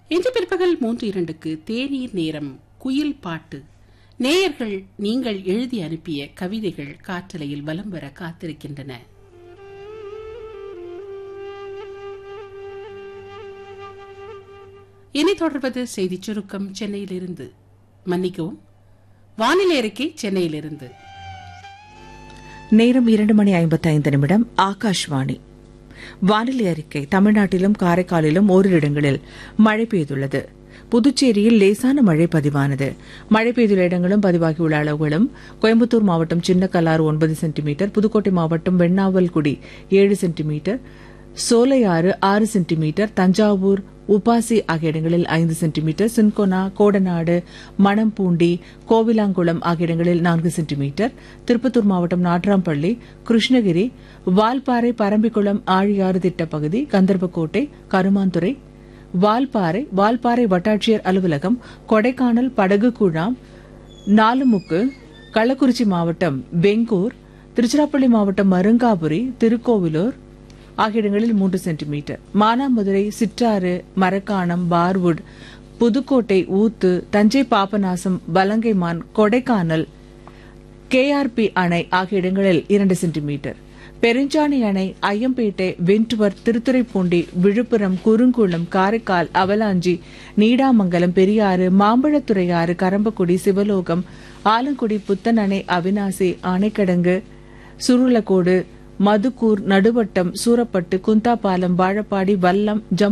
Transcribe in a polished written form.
இன்று பிற்பகல் 3:02 தேநீர் நேரம் குயில் பாட்டு. நேயர்கள் நீங்கள் எழுதி அனுப்பிய கவிதைகள் காற்றலையில் வலம் வர காத்திருக்கின்றன. இனி தொடர்வது செய்திச் சுருக்கம் சென்னையிலிருந்து. மன்னிக்கவும், வானிலை அறிக்கை சென்னையிலிருந்து. நேரம் 2:55 ஆகாஷ்வாணி. வானிலை அறிக்கை. தமிழ்நாட்டிலும் காரைக்காலிலும் ஓரிரு இடங்களில் மழை பெய்துள்ளது. புதுச்சேரியில் லேசான மழை பதிவானது. மழை பெய்துள்ள இடங்களும் பதிவாகியுள்ள அளவுகளும்: கோயம்புத்தூர் மாவட்டம் சின்னக்கல்லாறு 9 சென்டிமீட்டர், புதுக்கோட்டை மாவட்டம் Vennavalkudi 7 centimetre, Sholayar 6 centimetre, Thanjavur UPASI ஆகிய இடங்களில் 5 சென்டிமீட்டர், சின்கோனா, கோடநாடு, மணம்பூண்டி, கோவிலாங்குளம் ஆகிய இடங்களில் 4 சென்டிமீட்டர், திருப்பத்தூர் மாவட்டம் நாட்ராம்பள்ளி, கிருஷ்ணகிரி, வால்பாறை, பரம்பிக்குளம், ஆழியாறு திட்டப்பகுதி, கந்தர்போட்டை, கருமாந்துறை, வால்பாறை வட்டாட்சியர் அலுவலகம், கொடைக்கானல், படகு குழாம், நாலுமுக்கு, கள்ளக்குறிச்சி மாவட்டம் வெங்கூர், திருச்சிராப்பள்ளி மாவட்டம் மருங்காபுரி, திருக்கோவிலூர் ஆகிய இடங்களில் 3 சென்டிமீட்டர், மானாமதுரை, சிற்றாறு, மரக்காணம், பார்வுட், புதுக்கோட்டை, ஊத்து, தஞ்சை பாபநாசம், வலங்கைமான், கொடைக்கானல், கேஆர்பி அணை ஆகிய இடங்களில் 2 சென்டிமீட்டர், பெருஞ்சாணி அணை, ஐயம்பேட்டை, வென்ட்வர்த், திருத்துறைப்பூண்டி, விழுப்புரம், குறுங்குளம், காரைக்கால், அவலாஞ்சி, நீடாமங்கலம், பெரியாறு, மாம்பழத்துறையாறு, கரம்பக்குடி, சிவலோகம், ஆலங்குடி, புத்தன் அணை, அவினாசி, ஆனைக்கடங்கு, சுருளக்கோடு, மதுக்கூர், நடுவட்டம், சூரப்பட்டு, குந்தாபாலம், வாழப்பாடி, வல்லம்,